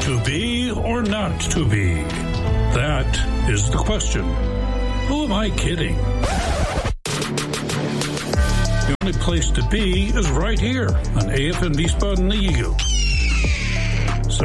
To be or not to be? That is the question. Who am I kidding? The only place to be is right here on AFM Wiesbaden Eagle.